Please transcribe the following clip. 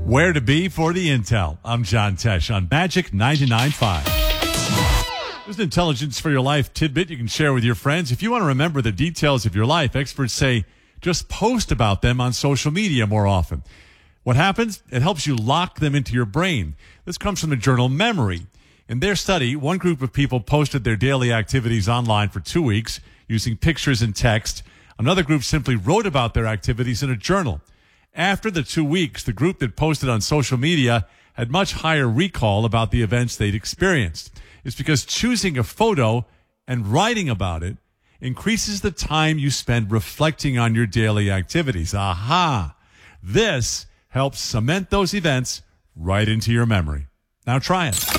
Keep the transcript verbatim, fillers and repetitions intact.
Where to be for the intel. I'm John Tesh on Magic ninety-nine point five. There's an intelligence for your life tidbit you can share with your friends. If you want to remember the details of your life, experts say just post about them on social media more often. What happens? It helps you lock them into your brain. This comes from the journal Memory. In their study, one group of people posted their daily activities online for two weeks using pictures and text. Another group simply wrote about their activities in a journal. After the two weeks, the group that posted on social media had much higher recall about the events they'd experienced. It's because choosing a photo and writing about it increases the time you spend reflecting on your daily activities. Aha! This helps cement those events right into your memory. Now try it.